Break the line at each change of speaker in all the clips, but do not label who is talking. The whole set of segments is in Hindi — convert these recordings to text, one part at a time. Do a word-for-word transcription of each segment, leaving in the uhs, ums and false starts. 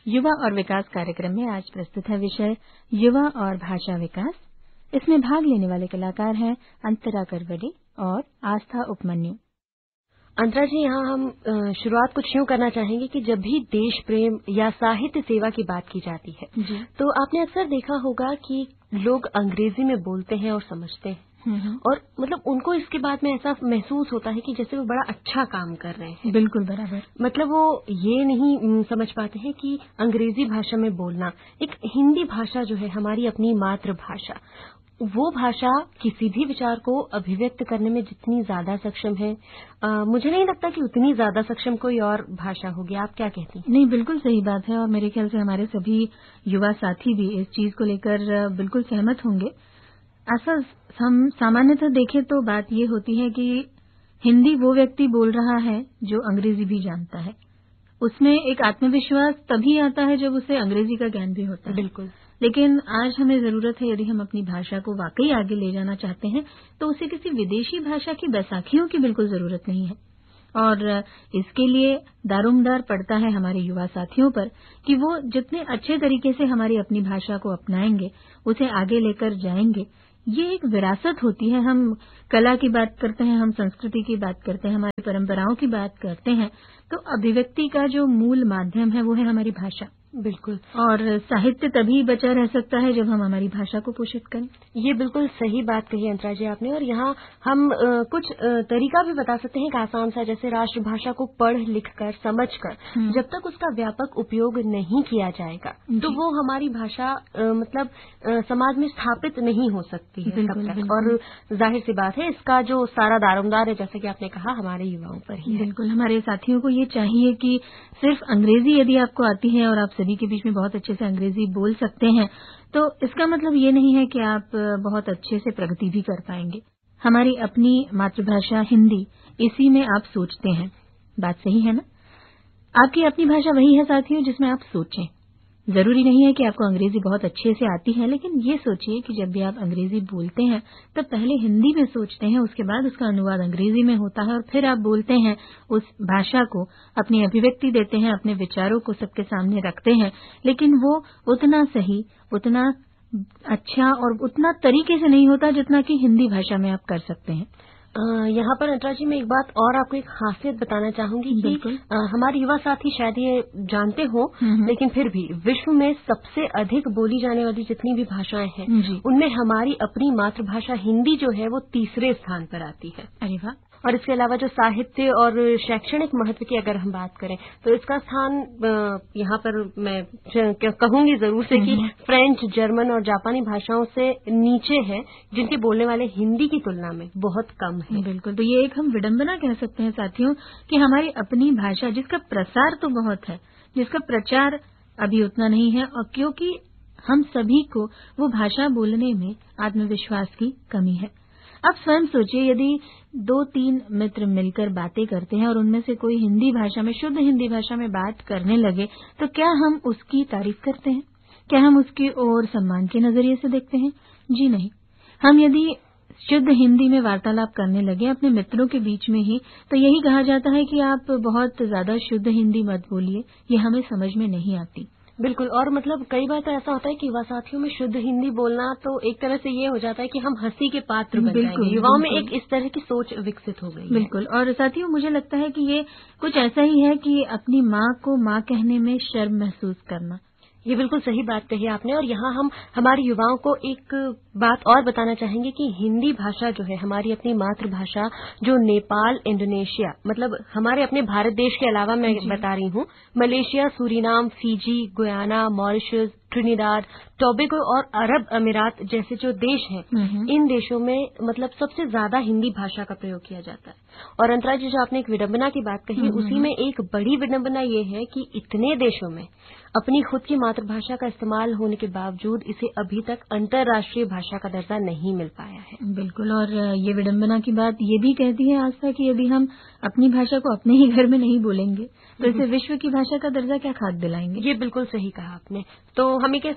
युवा और विकास कार्यक्रम में आज प्रस्तुत है विषय युवा और भाषा विकास। इसमें भाग लेने वाले कलाकार हैं अंतरा करवडे और आस्था उपमन्यु।
अंतरा जी, यहाँ हम शुरुआत कुछ यूं करना चाहेंगे कि जब भी देश प्रेम या साहित्य सेवा की बात की जाती है
जी।
तो आपने अक्सर देखा होगा कि लोग अंग्रेजी में बोलते हैं और समझते हैं, और मतलब उनको इसके बाद में ऐसा महसूस होता है कि जैसे वो बड़ा अच्छा काम कर रहे हैं।
बिल्कुल बराबर।
मतलब वो ये नहीं समझ पाते हैं कि अंग्रेजी भाषा में बोलना, एक हिंदी भाषा जो है हमारी अपनी मातृभाषा, वो भाषा किसी भी विचार को अभिव्यक्त करने में जितनी ज्यादा सक्षम है, आ, मुझे नहीं लगता कि उतनी ज्यादा सक्षम कोई और भाषा होगी। आप क्या कहती हैं?
नहीं, बिल्कुल सही बात है और मेरे ख्याल से हमारे सभी युवा साथी भी इस चीज को लेकर बिल्कुल सहमत होंगे। ऐसा हम सामान्यतः देखें तो बात ये होती है कि हिंदी वो व्यक्ति बोल रहा है जो अंग्रेजी भी जानता है। उसमें एक आत्मविश्वास तभी आता है जब उसे अंग्रेजी का ज्ञान भी होता है।
बिल्कुल।
लेकिन आज हमें जरूरत है, यदि हम अपनी भाषा को वाकई आगे ले जाना चाहते हैं तो उसे किसी विदेशी भाषा की बैसाखियों की बिल्कुल जरूरत नहीं है। और इसके लिए दारोमदार पड़ता है हमारे युवा साथियों पर कि वो जितने अच्छे तरीके से हमारी अपनी भाषा को अपनाएंगे, उसे आगे लेकर जाएंगे। ये एक विरासत होती है। हम कला की बात करते हैं, हम संस्कृति की बात करते हैं, हमारी परंपराओं की बात करते हैं, तो अभिव्यक्ति का जो मूल माध्यम है वो है हमारी भाषा।
बिल्कुल।
और साहित्य तभी बचा रह सकता है जब हम हमारी भाषा को पोषित करें।
ये बिल्कुल सही बात कही अंतरा जी आपने। और यहाँ हम आ, कुछ आ, तरीका भी बता सकते हैं, एक आसान सा, जैसे राष्ट्रभाषा को पढ़ लिख कर समझ कर जब तक उसका व्यापक उपयोग नहीं किया जाएगा तो वो हमारी भाषा आ, मतलब आ, समाज में स्थापित नहीं हो सकती है तब तक। और जाहिर सी बात है, इसका जो सारा दारोमदार है, जैसे कि आपने कहा, हमारे युवाओं पर ही है।
बिल्कुल। हमारे साथियों को ये चाहिए कि सिर्फ अंग्रेजी यदि आपको आती है और आप सभी के बीच में बहुत अच्छे से अंग्रेजी बोल सकते हैं तो इसका मतलब ये नहीं है कि आप बहुत अच्छे से प्रगति भी कर पाएंगे। हमारी अपनी मातृभाषा हिंदी, इसी में आप सोचते हैं। बात सही है ना? आपकी अपनी भाषा वही है साथियों जिसमें आप सोचें। जरूरी नहीं है कि आपको अंग्रेजी बहुत अच्छे से आती है, लेकिन ये सोचिए कि जब भी आप अंग्रेजी बोलते हैं तो पहले हिंदी में सोचते हैं, उसके बाद उसका अनुवाद अंग्रेजी में होता है और फिर आप बोलते हैं, उस भाषा को अपनी अभिव्यक्ति देते हैं, अपने विचारों को सबके सामने रखते हैं। लेकिन वो उतना सही, उतना अच्छा और उतना तरीके से नहीं होता जितना कि हिंदी भाषा में आप कर सकते हैं।
यहाँ पर अंतरा जी, मैं एक बात और आपको एक खासियत बताना चाहूंगी कि आ, हमारे युवा साथी शायद ये जानते हो, लेकिन फिर भी विश्व में सबसे अधिक बोली जाने वाली जितनी भी भाषाएं हैं उनमें हमारी अपनी मातृभाषा हिंदी जो है वो तीसरे स्थान पर आती है।
अरे वाह।
और इसके अलावा जो साहित्य और शैक्षणिक महत्व की अगर हम बात करें तो इसका स्थान यहाँ पर मैं कहूंगी जरूर से कि फ्रेंच, जर्मन और जापानी भाषाओं से नीचे है, जिनके बोलने वाले हिंदी की तुलना में बहुत कम है।
बिल्कुल। तो ये एक हम विडंबना कह सकते हैं साथियों कि हमारी अपनी भाषा, जिसका प्रसार तो बहुत है, जिसका प्रचार अभी उतना नहीं है, और क्योंकि हम सभी को वो भाषा बोलने में आत्मविश्वास की कमी है। अब स्वयं सोचिए, यदि दो तीन मित्र मिलकर बातें करते हैं और उनमें से कोई हिंदी भाषा में, शुद्ध हिंदी भाषा में बात करने लगे तो क्या हम उसकी तारीफ करते हैं? क्या हम उसकी ओर सम्मान के नजरिए से देखते हैं? जी नहीं। हम यदि शुद्ध हिंदी में वार्तालाप करने लगे अपने मित्रों के बीच में ही, तो यही कहा जाता है कि आप बहुत ज्यादा शुद्ध हिंदी मत बोलिए, ये हमें समझ में नहीं आती।
बिल्कुल। और मतलब कई बार तो ऐसा होता है कि युवा साथियों में शुद्ध हिंदी बोलना तो एक तरह से ये हो जाता है कि हम हंसी के पात्र बन जाएंगे। युवाओं में एक इस तरह की सोच विकसित हो गई।
बिल्कुल। और साथियों, मुझे लगता है कि ये कुछ ऐसा ही है कि अपनी माँ को माँ कहने में शर्म महसूस करना।
ये बिल्कुल सही बात कही आपने। और यहाँ हम हमारे युवाओं को एक बात और बताना चाहेंगे कि हिंदी भाषा जो है हमारी अपनी मातृभाषा, जो नेपाल, इंडोनेशिया, मतलब हमारे अपने भारत देश के अलावा मैं बता रही हूँ, Malaysia, Suriname, Fiji, Guyana, Mauritius, Trinidad, Tobago और अरब अमीरात जैसे जो देश हैं, इन देशों में मतलब सबसे ज्यादा हिंदी भाषा का प्रयोग किया जाता है। और अंतरा जी, जो आपने एक विडंबना की बात कही, उसी में एक बड़ी विडंबना ये है कि इतने देशों में अपनी खुद की मातृभाषा का इस्तेमाल होने के बावजूद इसे अभी तक अंतर्राष्ट्रीय भाषा का दर्जा नहीं मिल पाया है।
बिल्कुल। और ये विडंबना की बात ये भी कहती है आस्था कि यदि हम अपनी भाषा को अपने ही घर में नहीं बोलेंगे तो इसे विश्व की भाषा का दर्जा क्या खाक दिलाएंगे।
ये बिल्कुल सही कहा आपने। तो हम ये कह सकते हैं कि शायद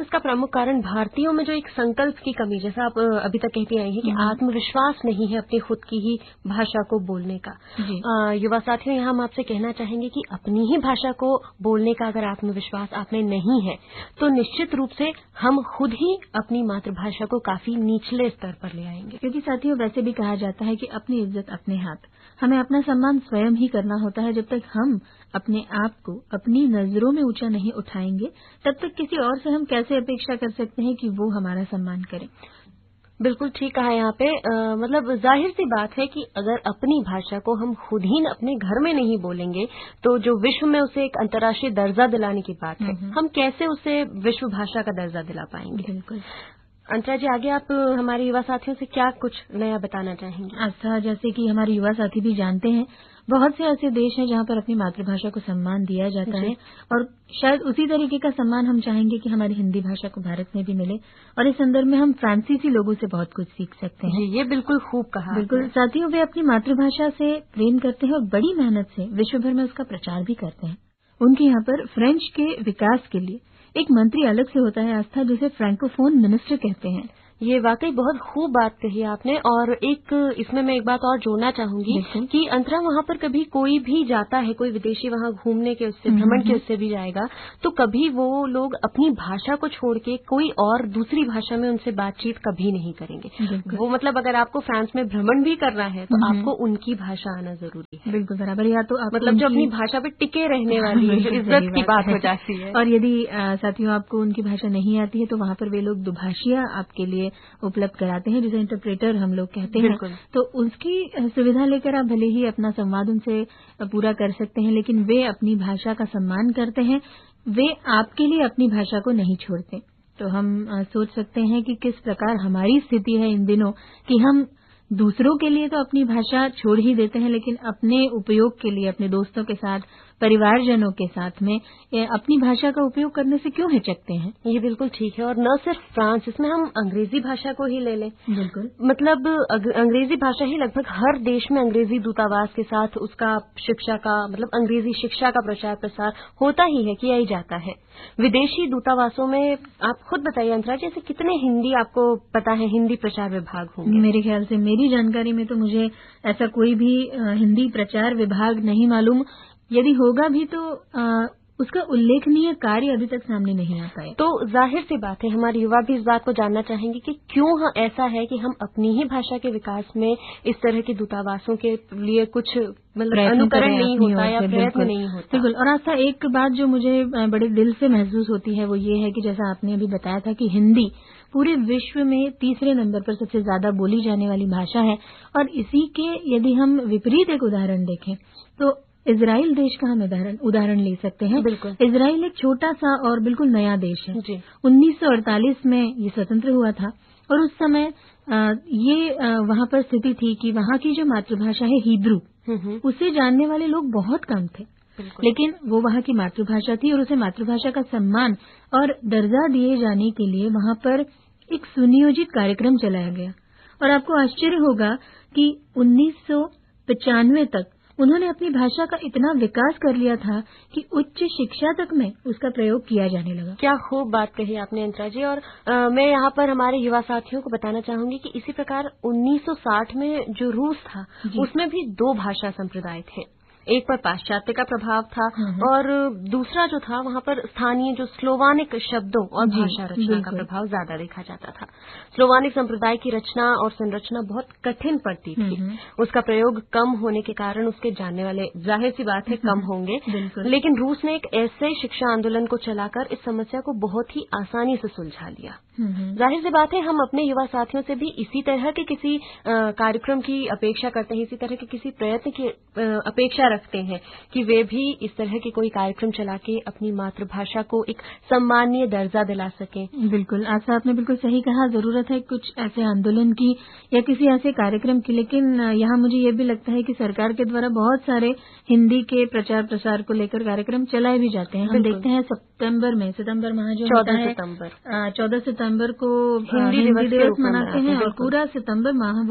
शायद इसका प्रमुख कारण भारतीयों में जो एक संकल्प की कमी, जैसा आप अभी तक कहती आई हैं कि आत्मविश्वास नहीं है अपनी खुद की ही भाषा को बोलने का। आ, युवा साथियों, यहाँ हम आपसे कहना चाहेंगे कि अपनी ही भाषा को बोलने का अगर आत्मविश्वास आप में नहीं है तो निश्चित रूप से हम खुद ही अपनी मातृभाषा को काफी निचले स्तर पर ले आएंगे।
क्योंकि साथियों, वैसे भी कहा जाता है कि अपनी इज्जत अपने हाथ। हमें अपना सम्मान स्वयं ही करना होता है। जब तक हम अपने आप को अपनी नजरों में ऊंचा नहीं उठाएंगे, तब तक किसी और से हम कैसे अपेक्षा कर सकते हैं कि वो हमारा सम्मान करे।
बिल्कुल ठीक कहा यहाँ पे। आ, मतलब जाहिर सी बात है कि अगर अपनी भाषा को हम खुद ही अपने घर में नहीं बोलेंगे तो जो विश्व में उसे एक अंतर्राष्ट्रीय दर्जा दिलाने की बात है, हम कैसे उसे विश्व भाषा का दर्जा दिला पाएंगे।
बिल्कुल।
अंतरा जी, आगे आप हमारे युवा साथियों से क्या कुछ नया बताना चाहेंगे?
अच्छा, जैसे कि हमारे युवा साथी भी जानते हैं, बहुत से ऐसे देश हैं जहां पर अपनी मातृभाषा को सम्मान दिया जाता है, और शायद उसी तरीके का सम्मान हम चाहेंगे कि हमारी हिंदी भाषा को भारत में भी मिले। और इस संदर्भ में हम फ्रांसीसी लोगों से बहुत कुछ सीख सकते हैं।
जी, ये बिल्कुल खूब कहा।
बिल्कुल साथियों, वे अपनी मातृभाषा से प्रेम करते हैं और बड़ी मेहनत से विश्व भर में उसका प्रचार भी करते हैं। उनके यहाँ पर फ्रेंच के विकास के लिए एक मंत्री अलग से होता है, आस्था, जिसे फ्रैंकोफोन मिनिस्टर कहते हैं।
ये वाकई बहुत खूब बात कही आपने। और एक इसमें मैं एक बात और जोड़ना चाहूंगी कि अंतरा, वहां पर कभी कोई भी जाता है, कोई विदेशी वहां घूमने के उससे भ्रमण के उससे भी जाएगा, तो कभी वो लोग अपनी भाषा को छोड़ के कोई और दूसरी भाषा में उनसे बातचीत कभी नहीं करेंगे। वो मतलब अगर आपको फ्रांस में भ्रमण भी करना है तो आपको उनकी भाषा आना जरूरी है।
बिल्कुल बराबर। या तो आप
मतलब जो अपनी भाषा पे टिके रहने वाली है, जो इज्जत की बात हो जाती है।
और यदि साथियों आपको उनकी भाषा नहीं आती है तो वहां पर वे लोग दुभाषिया आपके लिए उपलब्ध कराते हैं, जिसे इंटरप्रेटर हम लोग कहते हैं। तो उसकी सुविधा लेकर आप भले ही अपना संवाद उनसे पूरा कर सकते हैं, लेकिन वे अपनी भाषा का सम्मान करते हैं, वे आपके लिए अपनी भाषा को नहीं छोड़ते। तो हम सोच सकते हैं कि किस प्रकार हमारी स्थिति है इन दिनों कि हम दूसरों के लिए तो अपनी भाषा छोड़ ही देते हैं, लेकिन अपने उपयोग के लिए अपने दोस्तों के साथ, परिवारजनों के साथ में अपनी भाषा का उपयोग करने से क्यों हिचकते हैं।
ये बिल्कुल ठीक है। और न सिर्फ फ्रांस, इसमें हम अंग्रेजी भाषा को ही ले लें।
बिल्कुल।
मतलब अंग्रेजी भाषा ही लगभग हर देश में अंग्रेजी दूतावास के साथ उसका शिक्षा का मतलब अंग्रेजी शिक्षा का प्रचार प्रसार होता ही है, किया ही जाता है। विदेशी दूतावासों में आप खुद बताइए अंतरा जी, ऐसे कितने हिंदी आपको पता है हिंदी प्रचार विभाग होंगे?
मेरे ख्याल से, मेरी जानकारी में तो मुझे ऐसा कोई भी हिंदी प्रचार विभाग नहीं मालूम। यदि होगा भी तो आ, उसका उल्लेखनीय कार्य अभी तक सामने नहीं आ पाया।
तो जाहिर सी बात है हमारे युवा भी इस बात को जानना चाहेंगे कि क्यों ऐसा है कि हम अपनी ही भाषा के विकास में इस तरह के दूतावासों के लिए कुछ मतलब अनुकरण नहीं होता या प्रयत्न नहीं होता।
बिल्कुल। और आस्था, एक बात जो मुझे बड़े दिल से महसूस होती है वो ये है कि जैसा आपने अभी बताया था कि हिंदी पूरे विश्व में तीसरे नंबर पर सबसे ज्यादा बोली जाने वाली भाषा है, और इसी के यदि हम विपरीत एक उदाहरण देखें तो इजराइल देश का हम उदाहरण उदाहरण ले सकते हैं।
बिल्कुल।
इजराइल एक छोटा सा और बिल्कुल नया देश है।
उन्नीस
सौ अड़तालीस में ये स्वतंत्र हुआ था, और उस समय आ, ये आ, वहाँ पर स्थिति थी कि वहाँ की जो मातृभाषा है हिब्रू, उसे जानने वाले लोग बहुत कम थे। लेकिन वो वहाँ की मातृभाषा थी, और उसे मातृभाषा का सम्मान और दर्जा दिए जाने के लिए वहाँ पर एक सुनियोजित कार्यक्रम चलाया गया। और आपको आश्चर्य होगा कि उन्नीस सौ पचानवे तक उन्होंने अपनी भाषा का इतना विकास कर लिया था कि उच्च शिक्षा तक में उसका प्रयोग किया जाने लगा।
क्या खूब बात कही आपने अंतरा जी। और आ, मैं यहाँ पर हमारे युवा साथियों को बताना चाहूंगी कि इसी प्रकार उन्नीस सौ साठ में जो रूस था उसमें भी दो भाषा संप्रदाय थे। एक पर पाश्चात्य का प्रभाव था और दूसरा जो था वहाँ पर स्थानीय जो स्लोवानिक शब्दों और भाषा रचना का प्रभाव ज्यादा देखा जाता था। स्लोवानिक संप्रदाय की रचना और संरचना बहुत कठिन पड़ती थी। उसका प्रयोग कम होने के कारण उसके जानने वाले जाहिर सी बात है कम होंगे, लेकिन रूस ने एक ऐसे शिक्षा आंदोलन को चलाकर इस समस्या को बहुत ही आसानी से सुलझा लिया। जाहिर सी बात है हम अपने युवा साथियों से भी इसी तरह के किसी कार्यक्रम की अपेक्षा करते हैं, इसी तरह के किसी प्रयत्न की अपेक्षा रखते हैं कि वे भी इस तरह के कोई कार्यक्रम चला के अपनी मातृभाषा को एक सम्मानीय दर्जा दिला सकें।
बिल्कुल, आशा आपने बिल्कुल सही कहा। जरूरत है कुछ ऐसे आंदोलन की या किसी ऐसे कार्यक्रम की, लेकिन यहाँ मुझे ये भी लगता है कि सरकार के द्वारा बहुत सारे हिंदी के प्रचार प्रसार को लेकर कार्यक्रम चलाए भी जाते हैं। हम देखते हैं सितंबर में सितंबर माह जो होता है चौदह सितंबर को हिंदी दिवस मनाते हैं और पूरा सितंबर माह वो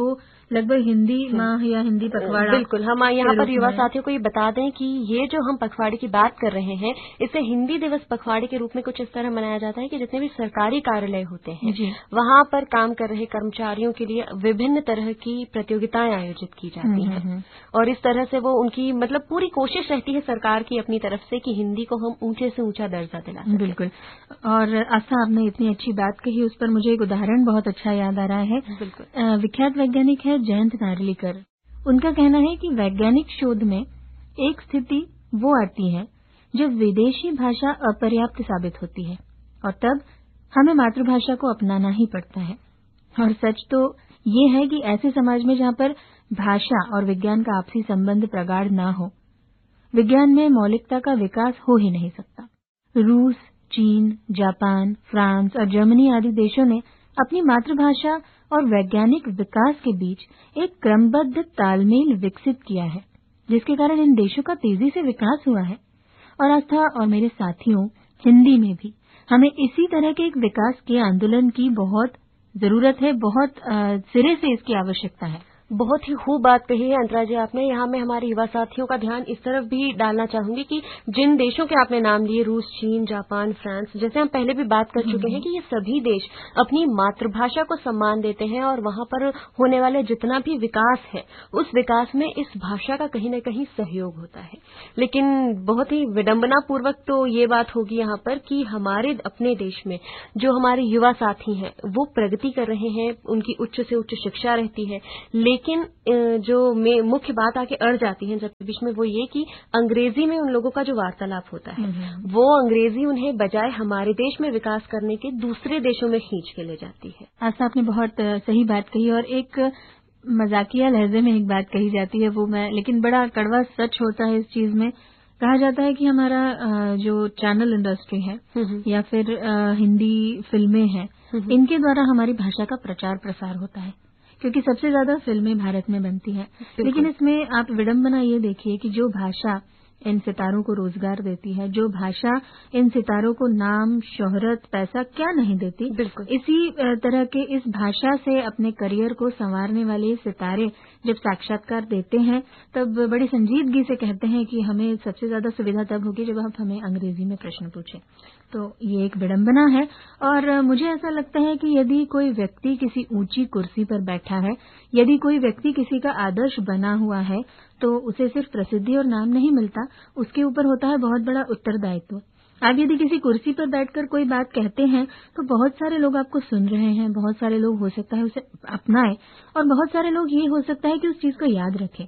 लगभग हिंदी माह या हिंदी पखवाड़ा।
बिल्कुल, हम यहाँ पर युवा साथियों को ये बता दें कि ये जो हम पखवाड़े की बात कर रहे हैं, इसे हिंदी दिवस पखवाड़े के रूप में कुछ इस तरह मनाया जाता है कि जितने भी सरकारी कार्यालय होते हैं वहां पर काम कर रहे कर्मचारियों के लिए विभिन्न तरह की प्रतियोगिताएं आयोजित की जाती हैं और इस तरह से वो उनकी मतलब पूरी कोशिश रहती है सरकार की अपनी तरफ से कि हिंदी को हम ऊंचे से ऊंचा दर्जा दिला सकें।
बिल्कुल। और आस्था, आपने इतनी अच्छी बात कही, उस पर मुझे एक उदाहरण बहुत अच्छा याद आ रहा है। बिल्कुल। विख्यात वैज्ञानिक है जयंत नार्लिकर। उनका कहना है कि वैज्ञानिक शोध में एक स्थिति वो आती है जब विदेशी भाषा अपर्याप्त साबित होती है और तब हमें मातृभाषा को अपनाना ही पड़ता है। और सच तो ये है कि ऐसे समाज में जहाँ पर भाषा और विज्ञान का आपसी संबंध प्रगाढ़ ना हो, विज्ञान में मौलिकता का विकास हो ही नहीं सकता। रूस, चीन, जापान, फ्रांस और जर्मनी आदि देशों ने अपनी मातृभाषा और वैज्ञानिक विकास के बीच एक क्रमबद्ध तालमेल विकसित किया है, जिसके कारण इन देशों का तेजी से विकास हुआ है। और आस्था और मेरे साथियों, हिंदी में भी हमें इसी तरह के एक विकास के आंदोलन की बहुत जरूरत है, बहुत सिरे से इसकी आवश्यकता है।
बहुत ही खूब बात कही है अंतरा जी आपने। यहाँ मैं हमारे युवा साथियों का ध्यान इस तरफ भी डालना चाहूंगी कि जिन देशों के आपने नाम लिए, रूस, चीन, जापान, फ्रांस, जैसे हम पहले भी बात कर चुके हैं कि ये सभी देश अपनी मातृभाषा को सम्मान देते हैं और वहां पर होने वाले जितना भी विकास है उस विकास में इस भाषा का कहीं न कहीं सहयोग होता है। लेकिन बहुत ही विडंबना पूर्वक तो ये बात होगी यहाँ पर कि हमारे अपने देश में जो हमारे युवा साथी हैं वो प्रगति कर रहे हैं, उनकी उच्च से उच्च शिक्षा रहती है, लेकिन जो मुख्य बात आके अड़ जाती है जब बीच में वो ये कि अंग्रेजी में उन लोगों का जो वार्तालाप होता है वो अंग्रेजी उन्हें बजाय हमारे देश में विकास करने के दूसरे देशों में खींच के ले जाती है।
ऐसा आपने बहुत सही बात कही और एक मजाकिया लहजे में एक बात कही जाती है, वो मैं लेकिन बड़ा कड़वा सच होता है इस चीज में। कहा जाता है कि हमारा जो चैनल इंडस्ट्री है या फिर हिंदी फिल्में हैं, इनके द्वारा हमारी भाषा का प्रचार प्रसार होता है, क्योंकि सबसे ज्यादा फिल्में भारत में बनती हैं। लेकिन इसमें आप विडंबना ये देखिए कि जो भाषा इन सितारों को रोजगार देती है, जो भाषा इन सितारों को नाम, शोहरत, पैसा क्या नहीं देती, इसी तरह के इस भाषा से अपने करियर को संवारने वाले सितारे जब साक्षात्कार देते हैं तब बड़ी संजीदगी से कहते हैं कि हमें सबसे ज्यादा सुविधा तब होगी जब आप हमें अंग्रेजी में प्रश्न पूछें। तो ये एक विडंबना है और मुझे ऐसा लगता है कि यदि कोई व्यक्ति किसी ऊंची कुर्सी पर बैठा है, यदि कोई व्यक्ति किसी का आदर्श बना हुआ है, तो उसे सिर्फ प्रसिद्धि और नाम नहीं मिलता, उसके ऊपर होता है बहुत बड़ा उत्तरदायित्व। आप यदि किसी कुर्सी पर बैठकर कोई बात कहते हैं तो बहुत सारे लोग आपको सुन रहे हैं, बहुत सारे लोग हो सकता है उसे अपनाएं और बहुत सारे लोग ये हो सकता है कि उस चीज को याद रखें।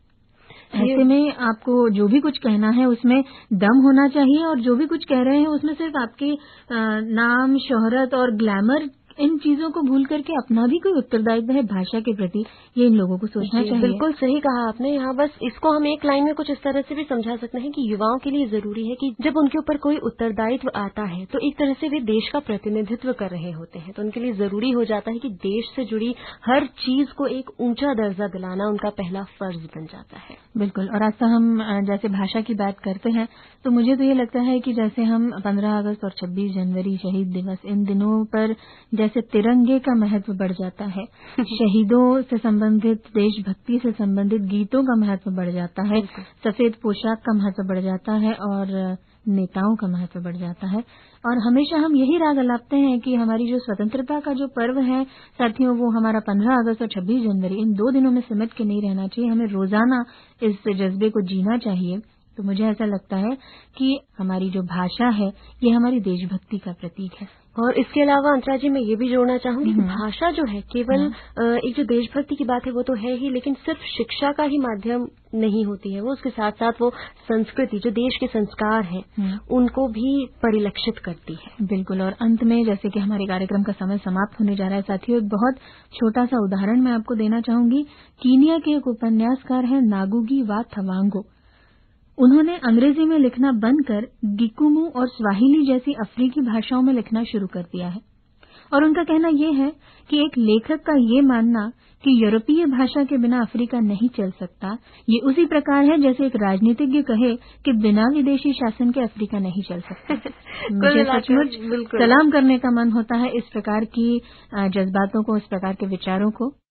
ऐसे में आपको जो भी कुछ कहना है उसमें दम होना चाहिए और जो भी कुछ कह रहे हैं उसमें सिर्फ आपके नाम, शोहरत और ग्लैमर, इन चीजों को भूल करके अपना भी कोई उत्तरदायित्व है भाषा के प्रति, ये इन लोगों को सोचना चाहिए।
बिल्कुल सही कहा आपने। यहाँ बस इसको हम एक लाइन में कुछ इस तरह से भी समझा सकते हैं कि युवाओं के लिए जरूरी है कि जब उनके ऊपर कोई उत्तरदायित्व आता है तो एक तरह से वे देश का प्रतिनिधित्व कर रहे होते हैं, तो उनके लिए जरूरी हो जाता है कि देश से जुड़ी हर चीज को एक ऊंचा दर्जा दिलाना उनका पहला फर्ज बन जाता है।
बिल्कुल। और ऐसा हम जैसे भाषा की बात करते हैं तो मुझे तो ये लगता है कि जैसे हम पंद्रह अगस्त और छब्बीस जनवरी शहीद दिवस, इन दिनों पर जैसे तिरंगे का महत्व बढ़ जाता है, शहीदों से संबंधित, देशभक्ति से संबंधित गीतों का महत्व बढ़ जाता है, सफेद पोशाक का महत्व बढ़ जाता है और नेताओं का महत्व बढ़ जाता है। और हमेशा हम यही राग अलापते हैं कि हमारी जो स्वतंत्रता का जो पर्व है साथियों, वो हमारा पंद्रह अगस्त और छब्बीस जनवरी, इन दो दिनों में सिमट के नहीं रहना चाहिए, हमें रोजाना इस जज्बे को जीना चाहिए। तो मुझे ऐसा लगता है कि हमारी जो भाषा है ये हमारी देशभक्ति का प्रतीक है।
और इसके अलावा अंतरा जी मैं ये भी जोड़ना चाहूंगी कि भाषा जो है केवल एक जो देशभक्ति की बात है वो तो है ही, लेकिन सिर्फ शिक्षा का ही माध्यम नहीं होती है, वो उसके साथ साथ वो संस्कृति, जो देश के संस्कार हैं, उनको भी परिलक्षित करती है।
बिल्कुल। और अंत में जैसे कि हमारे कार्यक्रम का समय समाप्त होने जा रहा है साथियों, एक बहुत छोटा सा उदाहरण मैं आपको देना चाहूंगी। कीनिया के एक उपन्यासकार हैं नागुगी वा थवांगो। उन्होंने अंग्रेजी में लिखना बंद कर गिकुमू और स्वाहिली जैसी अफ्रीकी भाषाओं में लिखना शुरू कर दिया है। और उनका कहना यह है कि एक लेखक का ये मानना कि यूरोपीय भाषा के बिना अफ्रीका नहीं चल सकता, ये उसी प्रकार है जैसे एक राजनीतिज्ञ कहे कि बिना विदेशी शासन के अफ्रीका नहीं चल सकता। मुझे सचमुच सलाम करने का मन होता है इस प्रकार की जज्बातों को, इस प्रकार के विचारों को।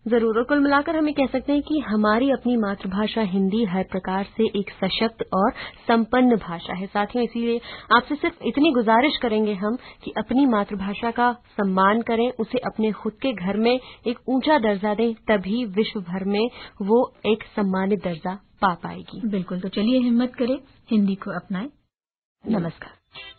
जरूर। और कुल मिलाकर हमें कह सकते हैं कि हमारी अपनी मातृभाषा हिंदी हर प्रकार से एक सशक्त और संपन्न भाषा है। साथियों, इसीलिए आपसे सिर्फ इतनी गुजारिश करेंगे हम कि अपनी मातृभाषा का सम्मान करें, उसे अपने खुद के घर में एक ऊंचा दर्जा दें, तभी विश्व भर में वो एक सम्मानित दर्जा पा पाएगी।
बिल्कुल। तो चलिए हिम्मत करें, हिंदी को अपनाएं। नमस्कार।